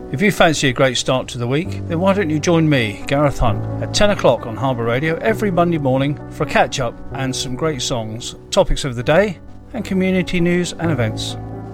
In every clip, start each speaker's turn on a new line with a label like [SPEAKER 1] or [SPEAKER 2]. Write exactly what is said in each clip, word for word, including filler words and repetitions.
[SPEAKER 1] If you fancy a great start to the week, then why don't you join me, Gareth Hunt, at ten o'clock on Harbour Radio every Monday morning for a catch-up and some great songs, topics of the day, and community news and events.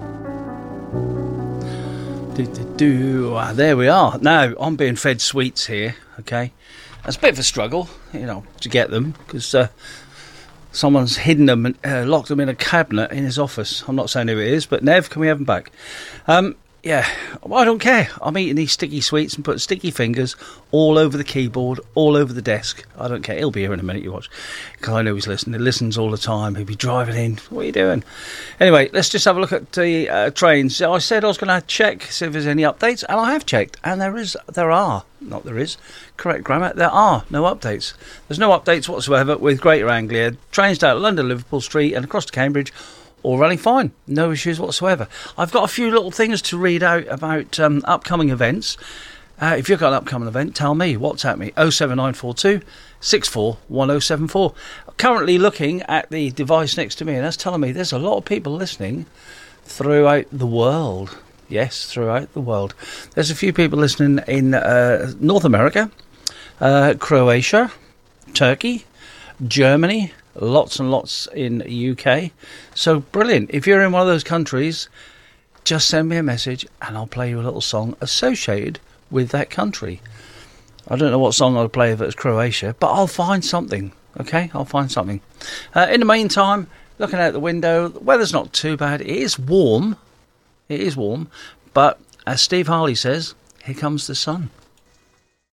[SPEAKER 1] Do, do, do. Ah, there we are. Now, I'm being fed sweets here, okay? It's a bit of a struggle, you know, to get them, because uh, someone's hidden them and uh, locked them in a cabinet in his office. I'm not saying who it is, but Nev, can we have them back? Um... Yeah, well, I don't care. I'm eating these sticky sweets and putting sticky fingers all over the keyboard, all over the desk. I don't care. He'll be here in a minute, you watch. Because I know he's listening. He listens all the time. He'll be driving in. What are you doing? Anyway, let's just have a look at the uh, trains. So I said I was going to check, see if there's any updates, and I have checked. And there is, there are, not there is, correct grammar, there are no updates. There's no updates whatsoever with Greater Anglia. Trains down London, Liverpool Street and across to Cambridge, all running fine, no issues whatsoever. I've got a few little things to read out about um, upcoming events. Uh, if you've got an upcoming event, tell me, WhatsApp me, oh seven nine four two, six four one oh seven four. Currently looking at the device next to me, and that's telling me there's a lot of people listening throughout the world. Yes, throughout the world. There's a few people listening in uh, North America, uh, Croatia, Turkey, Germany, lots and lots in the U K. So brilliant. If you're in one of those countries, just send me a message and I'll play you a little song associated with that country. I don't know what song I'll play if it's Croatia, but I'll find something. Okay, I'll find something. Uh, in the meantime, looking out the window, the weather's not too bad. It is warm. It is warm. But as Steve Harley says, here comes the sun.